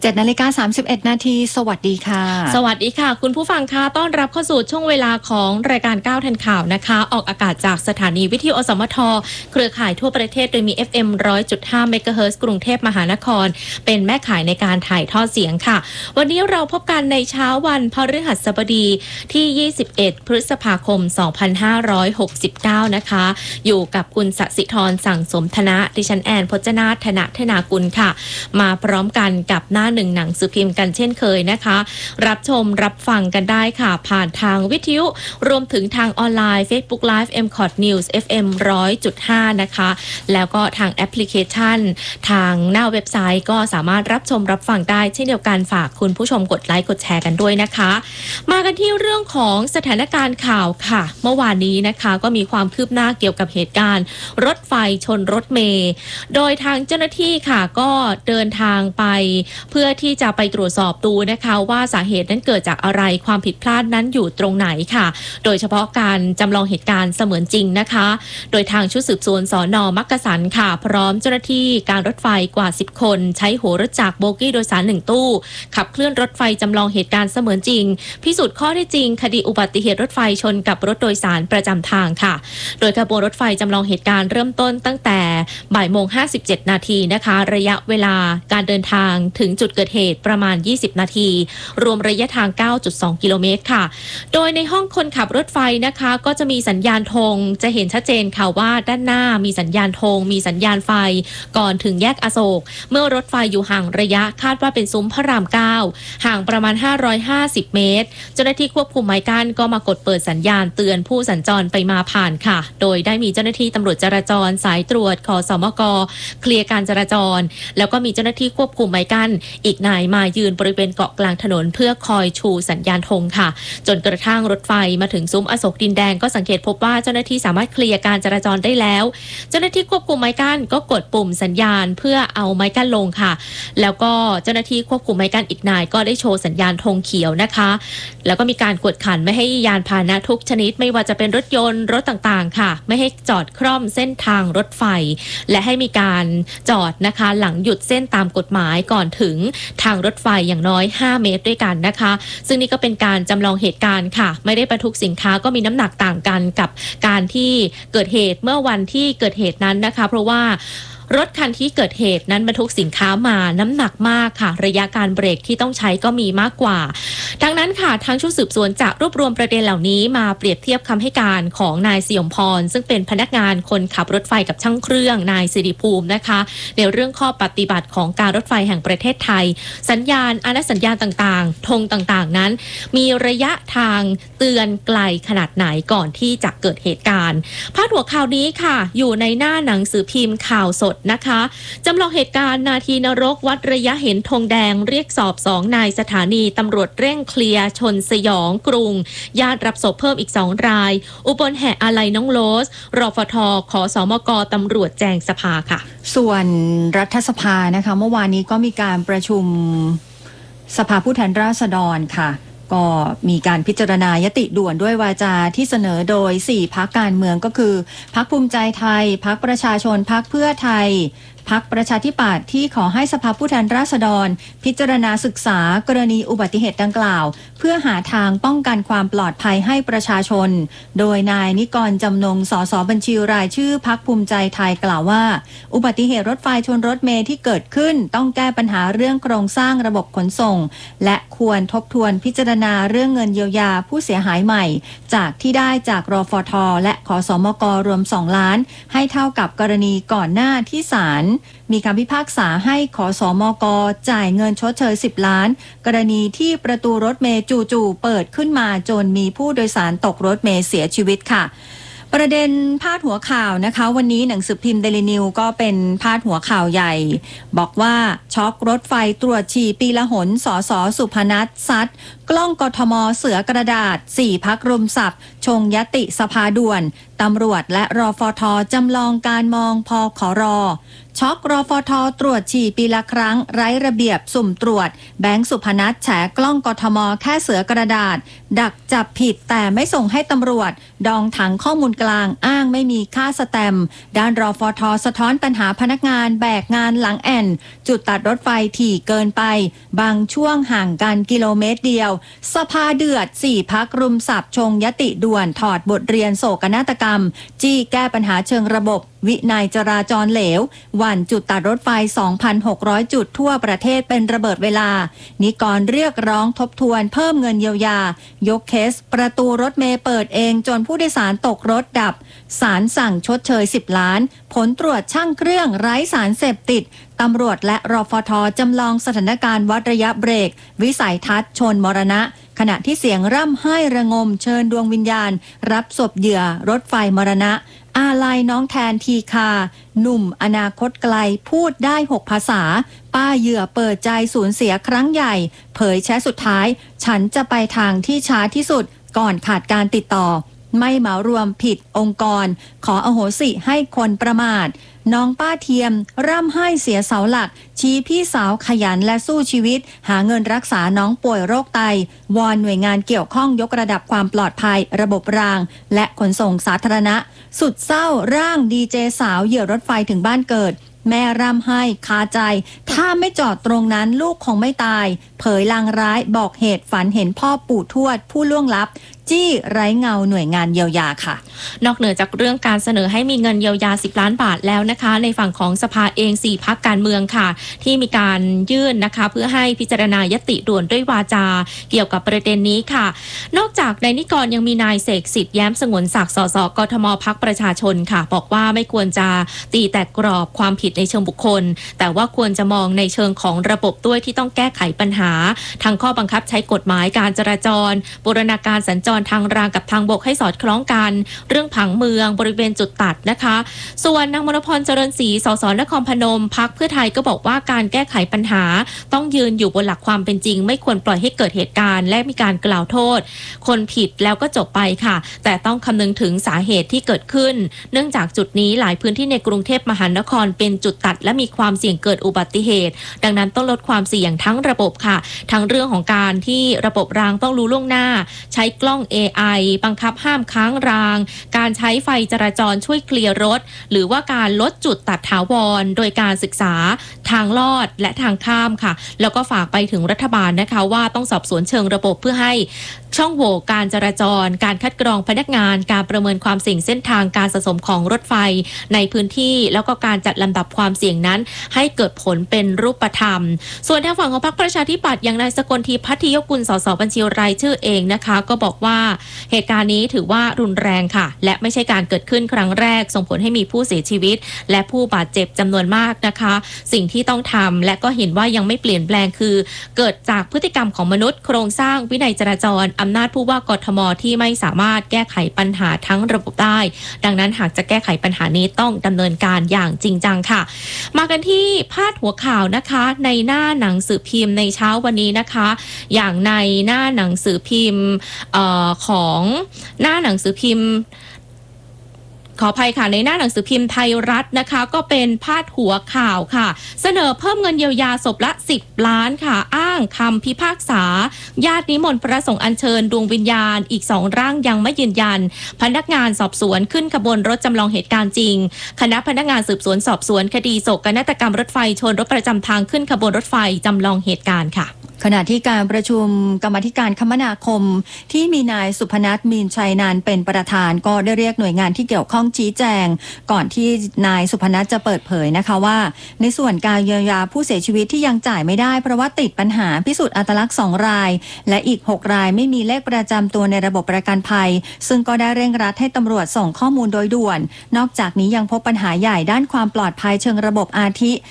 7:31 นาทีสวัสดีค่ะสวัสดีค่ะคุณผู้ฟังค่ะต้อนรับเข้าสู่ช่วงเวลาของรายการ9ทันข่าวนะคะออกอากาศจากสถานีวิทยุอสมทเครือข่ายทั่วประเทศโดยมี FM 100.5 เมกะเฮิรตซ์กรุงเทพมหานครเป็นแม่ข่ายในการถ่ายทอดเสียงค่ะวันนี้เราพบกันในเช้าวันพฤหัสบดีที่21พฤษภาคม2569นะคะอยู่กับคุณสศิธรสั่งสมธนะดิฉันแอนพจนาถธนากุลค่ะมาพร้อมกันกับหน้าหนึ่งหนังสือพิมพ์กันเช่นเคยนะคะรับชมรับฟังกันได้ค่ะผ่านทางวิทยุรวมถึงทางออนไลน์ Facebook Live MCOT News FM 100.5 นะคะแล้วก็ทางแอปพลิเคชันทางหน้าเว็บไซต์ก็สามารถรับชมรับฟังได้เช่นเดียวกันฝากคุณผู้ชมกดไลค์กดแชร์กันด้วยนะคะมากันที่เรื่องของสถานการณ์ข่าวค่ะเมื่อวานนี้นะคะก็มีความคืบหน้าเกี่ยวกับเหตุการณ์รถไฟชนรถเมล์โดยทางเจ้าหน้าที่ค่ะก็เดินทางไปเพื่อที่จะไปตรวจสอบดูนะคะว่าสาเหตุนั้นเกิดจากอะไรความผิดพลาดนั้นอยู่ตรงไหนค่ะโดยเฉพาะการจำลองเหตุการณ์เสมือนจริงนะคะโดยทางชุดสืบสวนสน.มักกะสันค่ะพร้อมเจ้าหน้าที่การรถไฟกว่า10คนใช้หัวรถจักรโบกี้โดยสาร1ตู้ขับเคลื่อนรถไฟจำลองเหตุการณ์เสมือนจริงพิสูจน์ข้อเท็จจริงคดีอุบัติเหตุรถไฟชนกับรถโดยสารประจำทางค่ะโดยขบวนรถไฟจำลองเหตุการณ์เริ่มต้นตั้งแต่บ่ายโมง57นาทีนะคะระยะเวลาการเดินทางถึงจุดเกิดเหตุประมาณ20นาทีรวมระยะทาง 9.2 กิโลเมตรค่ะโดยในห้องคนขับรถไฟนะคะก็จะมีสัญญาณธงจะเห็นชัดเจนค่ะว่าด้านหน้ามีสัญญาณธงมีสัญญาณไฟก่อนถึงแยกอโศกเมื่อรถไฟอยู่ห่างระยะคาดว่าเป็นซุ้มพระราม9ห่างประมาณ550เมตรเจ้าหน้าที่ควบคุมไม้กั้นก็มากดเปิดสัญญาณเตือนผู้สัญจรไปมาผ่านค่ะโดยได้มีเจ้าหน้าที่ตำรวจจราจรสายตรวจขสมกเคลียร์การจราจรแล้วก็มีเจ้าหน้าที่ควบคุมไม้กั้นอีกนายมายืนบริเวณเกาะกลางถนนเพื่อคอยชูสัญญาณธงค่ะจนกระทั่งรถไฟมาถึงซุ้มอโศกดินแดงก็สังเกตพบว่าเจ้าหน้าที่สามารถเคลียร์การจราจรได้แล้วเจ้าหน้าที่ควบคุมไม้กั้นก็กดปุ่มสัญญาณเพื่อเอาไม้กั้นลงค่ะแล้วก็เจ้าหน้าที่ควบคุมไม้กั้นอีกนายก็ได้โชว์สัญญาณธงเขียวนะคะแล้วก็มีการกวดขันไม่ให้ยานพาหนะทุกชนิดไม่ว่าจะเป็นรถยนต์รถต่างๆค่ะไม่ให้จอดคร่อมเส้นทางรถไฟและให้มีการจอดนะคะหลังหยุดเส้นตามกฎหมายก่อนถึงทางรถไฟอย่างน้อย5เมตรด้วยกันนะคะซึ่งนี่ก็เป็นการจำลองเหตุการณ์ค่ะไม่ได้บรรทุกสินค้าก็มีน้ำหนักต่างกันกับการที่เกิดเหตุเมื่อวันที่เกิดเหตุนั้นนะคะเพราะว่ารถคันที่เกิดเหตุนั้นบรรทุกสินค้ามาน้ำหนักมากค่ะระยะการเบรกที่ต้องใช้ก็มีมากกว่าดังนั้นค่ะทางชุดสืบสวนจะรวบรวมประเด็นเหล่านี้มาเปรียบเทียบคำให้การของนายสยมพรซึ่งเป็นพนักงานคนขับรถไฟกับช่างเครื่องนายสิริภูมินะคะในเรื่องข้อปฏิบัติของการรถไฟแห่งประเทศไทยสัญญาณอนุสัญญาณต่างๆธงต่างๆนั้นมีระยะทางเตือนไกลขนาดไหนก่อนที่จะเกิดเหตุการณ์พาดหัวข่าวนี้ค่ะอยู่ในหน้าหนังสือพิมพ์ข่าวสดนะคะจำลองเหตุการณ์นาทีนรกวัดระยะเห็นธงแดงเรียกสอบ2นายสถานีตำรวจเร่งเคลียร์ชนสยองกรุงญาติรับศพเพิ่มอีก2รายอุบลแห่อาลัยน้องโรสรฟท.ขสมก.ตำรวจแจงสภาค่ะส่วนรัฐสภานะคะเมื่อวานนี้ก็มีการประชุมสภาผู้แทนราษฎรค่ะก็มีการพิจารณายติด่วนด้วยวาจาที่เสนอโดย4พรรคการเมืองก็คือพรรคภูมิใจไทยพรรคประชาชนพรรคเพื่อไทยพรรคประชาธิปัตย์ที่ขอให้สภาผู้แทนราษฎรพิจารณาศึกษากรณีอุบัติเหตุดังกล่าวเพื่อหาทางป้องกันความปลอดภัยให้ประชาชนโดยนายนิกรจำนงสสบัญชีรายชื่อพรรคภูมิใจไทยกล่าวว่าอุบัติเหตุรถไฟชนรถเมล์ที่เกิดขึ้นต้องแก้ปัญหาเรื่องโครงสร้างระบบขนส่งและควรทบทวนพิจารณาเรื่องเงินเยียวยาผู้เสียหายใหม่จากที่ได้จากรฟท.และขสมก.รวม2ล้านให้เท่ากับกรณีก่อนหน้าที่ศาลมีคำพิพากษาให้ขสมก.จ่ายเงินชดเชย10ล้านกรณีที่ประตูรถเมล์จู่ๆเปิดขึ้นมาจนมีผู้โดยสารตกรถเมล์เสียชีวิตค่ะประเด็นพาดหัวข่าวนะคะวันนี้หนังสือพิมพ์เดลินิวก็เป็นพาดหัวข่าวใหญ่บอกว่าช็อกรถไฟตรวจฉี่ปีละหนสสสุพนัสซัดกล้องกทมเสือกระดาษ4พรรครุมสับชงยติสภาด่วนตำรวจและรฟท.จำลองการมองพขร.ช็อกรฟท.ตรวจฉี่ปีละครั้งไร้ระเบียบสุ่มตรวจแบงค์สุพนัทแฉกล้องกทมแค่เสือกระดาษดักจับผิดแต่ไม่ส่งให้ตำรวจดองถังข้อมูลกลางอ้างไม่มีค่าสแตมป์ด้านรฟท.สะท้อนปัญหาพนักงานแบกงานหลังแอ่นจุดตัดรถไฟถี่เกินไปบางช่วงห่างกันกิโลเมตรเดียวสภาเดือด4 พรรครุมสับชงยติด่วนถอดบทเรียนโศกนาฏกรรมจี้แก้ปัญหาเชิงระบบวินัยจราจรเหลววันจุดตัดรถไฟ 2,600 จุดทั่วประเทศเป็นระเบิดเวลานิกรเรียกร้องทบทวนเพิ่มเงินเยียวยายกเคสประตูรถเมล์เปิดเองจนผู้โดยสารตกรถดับศาลสั่งชดเชย10 ล้านผลตรวจช่างเครื่องไร้สารเสพติดตำรวจและรฟท.จำลองสถานการณ์วัดระยะเบรกวิสัยทัศน์ชนมรณะขณะที่เสียงร่ำไห้ระงมเชิญดวงวิญญาณรับศพเหยื่อรถไฟมรณะอาลัยน้องแทนทีคาหนุ่มอนาคตไกลพูดได้6 ภาษาป้าเหยื่อเปิดใจสูญเสียครั้งใหญ่เผยแชทสุดท้ายฉันจะไปทางที่ช้าที่สุดก่อนขาดการติดต่อไม่เหมารวมผิดองค์กรขออโหสิให้คนประมาทน้องป้าเทียมร่ำไห้เสียเสาหลักชี้พี่สาวขยันและสู้ชีวิตหาเงินรักษาน้องป่วยโรคไตวอนหน่วยงานเกี่ยวข้องยกระดับความปลอดภัยระบบรางและขนส่งสาธารณะสุดเศร้าร่างดีเจสาวเหยื่อรถไฟถึงบ้านเกิดแม่ร่ำไห้คาใจถ้าไม่จอดตรงนั้นลูกคงไม่ตายเผยลางร้ายบอกเหตุฝันเห็นพ่อปู่ทวดผู้ล่วงลับจี้ไร้เงาหน่วยงานเยียวยาค่ะนอกเหนือจากเรื่องการเสนอให้มีเงินเยียวยา10 ล้านบาทแล้วนะคะในฝั่งของสภาเอง4 พรรคการเมืองค่ะที่มีการยื่นนะคะเพื่อให้พิจารณายติด่วนด้วยวาจาเกี่ยวกับประเด็นนี้ค่ะนอกจากนายนิกรยังมีนายเสกสิทธิ์แย้มสงวนศักดิ์สสกทมพรรคประชาชนค่ะบอกว่าไม่ควรจะตีแตกกรอบความผิดในเชิงบุคคลแต่ว่าควรจะมองในเชิงของระบบด้วยที่ต้องแก้ไขปัญหาทางข้อบังคับใช้กฎหมายการจราจรบูรณาการสัญจรทางรางกับทางบกให้สอดคล้องกันเรื่องผังเมืองบริเวณจุดตัดนะคะส่วนนางมณพรเจริญศรีสสนครพนมพรรคเพื่อไทยก็บอกว่าการแก้ไขปัญหาต้องยืนอยู่บนหลักความเป็นจริงไม่ควรปล่อยให้เกิดเหตุการณ์และมีการกล่าวโทษคนผิดแล้วก็จบไปค่ะแต่ต้องคำนึงถึงสาเหตุที่เกิดขึ้นเนื่องจากจุดนี้หลายพื้นที่ในกรุงเทพมหานครเป็นจุดตัดและมีความเสี่ยงเกิดอุบัติเหตุดังนั้นต้องลดความเสี่ยงทั้งระบบค่ะทั้งเรื่องของการที่ระบบรางต้องรู้ล่วงหน้าใช้กล้อง AI บังคับห้ามค้างรางการใช้ไฟจราจรช่วยเคลียร์รถหรือว่าการลดจุดตัดถาวรโดยการศึกษาทางลอดและทางข้ามค่ะแล้วก็ฝากไปถึงรัฐบาลนะคะว่าต้องสอบสวนเชิงระบบเพื่อให้ช่องโหว่การจราจรการคัดกรองพนักงานการประเมินความเสี่ยงเส้นทางการสะสมของรถไฟในพื้นที่แล้วก็การจัดลำดับความเสี่ยงนั้นให้เกิดผลเป็นรูปธรรมส่วนทางฝั่งของพรรคประชาธิปัตย์อย่างนายสกลทีพัทยกุลสสบัญชีรายชื่อเองนะคะก็บอกว่าเหตุการณ์นี้ถือว่ารุนแรงค่ะและไม่ใช่การเกิดขึ้นครั้งแรกส่งผลให้มีผู้เสียชีวิตและผู้บาดเจ็บจำนวนมากนะคะสิ่งที่ต้องทำและก็เห็นว่ายังไม่เปลี่ยนแปลงคือเกิดจากพฤติกรรมของมนุษย์โครงสร้างวินัยจราจรอำนาจผู้ว่ากทมที่ไม่สามารถแก้ไขปัญหาทั้งระบบได้ดังนั้นหากจะแก้ไขปัญหานี้ต้องดำเนินการอย่างจริงจังค่ะมากันที่พาดหัวข่าวนะคะในหน้าหนังสือพิมพ์ในเช้าวันนี้นะคะอย่างในหน้าหนังสือพิมพ์ของหน้าหนังสือพิมพ์ขออภัยค่ะในหน้าหนังสือพิมพ์ไทยรัฐนะคะก็เป็นพาดหัวข่าวค่ะเสนอเพิ่มเงินเยียวยาศพละ10 ล้านค่ะอ้างคำพิพากษาญาตินิมนต์พระสงฆ์อัญเชิญดวงวิญญาณอีก2 ร่างยังไม่ยืนยันพนักงานสอบสวนขึ้นขบวนรถจำลองเหตุการณ์จริงคณะพนักงานสืบสวนสอบสวนคดีโศกนาฏกรรมรถไฟชนรถประจำทางขึ้นขบวนรถไฟจำลองเหตุการณ์ค่ะขณะที่การประชุมกรรมาธิการคมนาคมที่มีนายสุพนัทมีนชัยนันท์เป็นประธานก็ได้เรียกหน่วยงานที่เกี่ยวข้องชี้แจงก่อนที่นายสุพนัทจะเปิดเผยนะคะว่าในส่วนการเยียวยาผู้เสียชีวิตที่ยังจ่ายไม่ได้เพราะว่าติดปัญหาพิสูจน์อัตลักษณ์2 รายและอีก6 รายไม่มีเลขประจำตัวในระบบประกันภัยซึ่งก็ได้เร่งรัดให้ตำรวจส่งข้อมูลโดยด่วนนอกจากนี้ยังพบปัญหาใหญ่ด้านความปลอดภัยเชิงระบบอาทิ